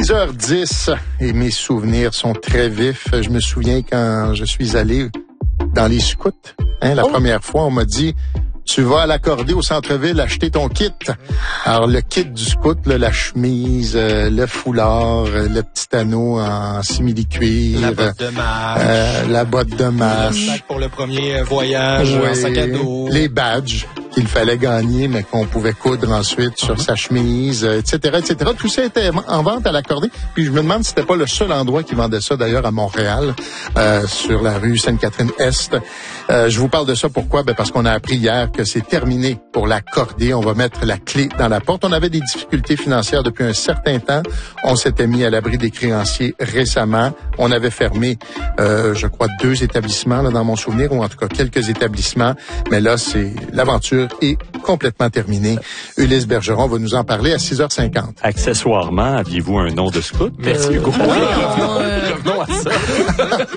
6h10 et mes souvenirs sont très vifs. Je me souviens quand je suis allé dans les scouts, la première fois, on m'a dit tu vas à l'accordé au centre-ville acheter ton kit. Alors le kit du scout, là, la chemise, le foulard, le petit anneau en simili-cuir, la botte de marche, le sac pour le premier voyage, un sac à dos, les badges qu'il fallait gagner, mais qu'on pouvait coudre ensuite sur sa chemise, etc., etc. Tout ça était en vente à l'accordé. Puis je me demande si c'était pas le seul endroit qui vendait ça, d'ailleurs, à Montréal, sur la rue Sainte-Catherine-Est. Je vous parle de ça, pourquoi? Ben parce qu'on a appris hier que c'est terminé pour l'accordé. On va mettre la clé dans la porte. On avait des difficultés financières depuis un certain temps. On s'était mis à l'abri des créanciers récemment. On avait fermé, je crois, 2 établissements, là, dans mon souvenir, ou en tout cas quelques établissements. Mais là, c'est l'aventure est complètement terminée. Ulysse Bergeron va nous en parler à 6h50. Accessoirement, aviez-vous un nom de scout? Merci, Hugo.